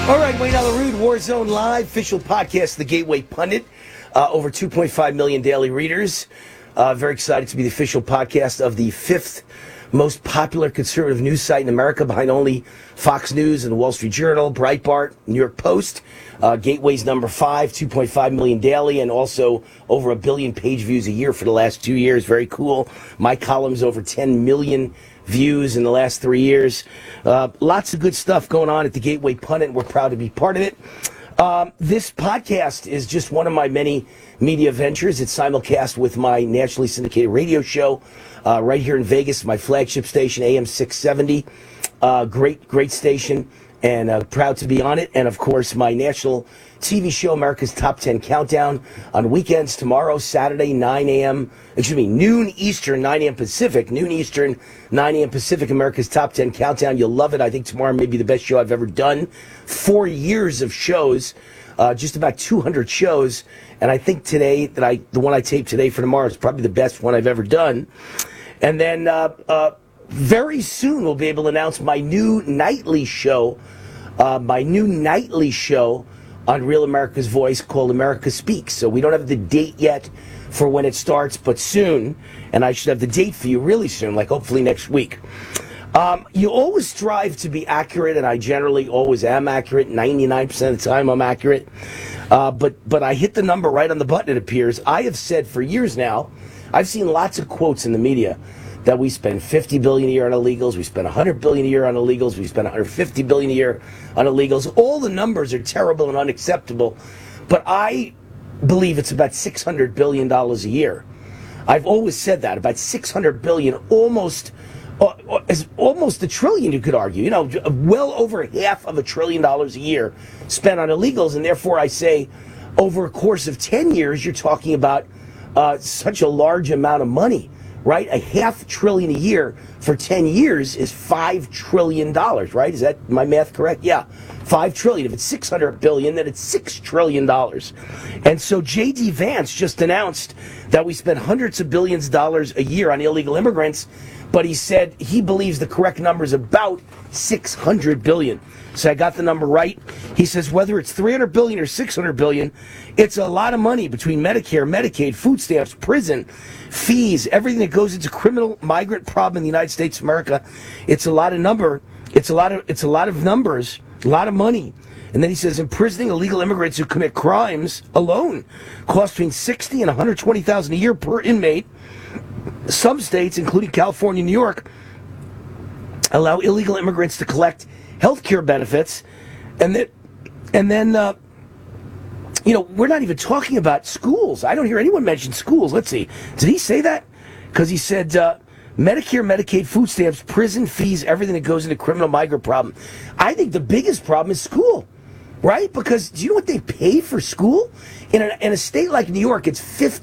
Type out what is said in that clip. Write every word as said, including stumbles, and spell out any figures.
All right, Wayne Allyn Root, Warzone Live, official podcast, The Gateway Pundit. Uh, over two point five million daily readers. Uh, very excited to be the official podcast of the fifth most popular conservative news site in America, behind only Fox News and the Wall Street Journal, Breitbart, New York Post. Uh, Gateway's number five, two point five million daily, and also over a billion page views a year for the last two years. Very cool. My column's over ten million views in the last three years. Uh, lots of good stuff going on at the Gateway Pundit. We're proud to be part of it. Um, this podcast is just one of my many media ventures. It's simulcast with my nationally syndicated radio show uh, right here in Vegas, my flagship station, A M six seventy. Uh, great, great station, and uh, proud to be on it. And, of course, my national T V show, America's Top ten Countdown, on weekends tomorrow, Saturday, nine a.m., excuse me, noon Eastern, nine a.m. Pacific, noon Eastern, nine a.m. Pacific, America's Top ten Countdown. You'll love it. I think tomorrow may be the best show I've ever done. Four years of shows, uh, just about two hundred shows, and I think today, that I the one I taped today for tomorrow is probably the best one I've ever done. And then uh, uh, very soon we'll be able to announce my new nightly show, uh, my new nightly show on Real America's Voice called America Speaks. So we don't have the date yet for when it starts, but soon, and I should have the date for you really soon, like hopefully next week. Um, you always strive to be accurate, and I generally always am accurate. ninety-nine percent of the time I'm accurate. Uh, but, but I hit the number right on the button, it appears. I have said for years now, I've seen lots of quotes in the media that we spend fifty billion dollars a year on illegals, we spend one hundred billion dollars a year on illegals, we spend one hundred fifty billion dollars a year on illegals. All the numbers are terrible and unacceptable, but I believe it's about six hundred billion dollars a year. I've always said that, about six hundred billion dollars, almost, uh, is almost a trillion, you could argue. You know, well over half of a trillion dollars a year spent on illegals, and therefore I say over a course of ten years, you're talking about uh, such a large amount of money. Right? A half trillion a year for ten years is five trillion dollars, right? Is that my math correct? Yeah. five trillion. If it's six hundred billion, then it's six trillion dollars. And so J D Vance just announced that we spend hundreds of billions of dollars a year on illegal immigrants, but he said he believes the correct number is about six hundred billion. So I got the number right. He says whether it's three hundred billion or six hundred billion, it's a lot of money between Medicare, Medicaid, food stamps, prison, fees, everything that goes into criminal migrant problem in the United States of America. It's a lot of number. It's a lot of it's a lot of numbers, a lot of money. And then he says imprisoning illegal immigrants who commit crimes alone costs between sixty and one hundred twenty thousand dollars a year per inmate. Some states, including California and New York, allow illegal immigrants to collect health care benefits, and then, and then uh, you know, we're not even talking about schools. I don't hear anyone mention schools. Let's see. Did he say that? Because he said uh, Medicare, Medicaid, food stamps, prison fees, everything that goes into criminal migrant problem. I think the biggest problem is school, right? Because do you know what they pay for school? In a, in a state like New York, it's fifty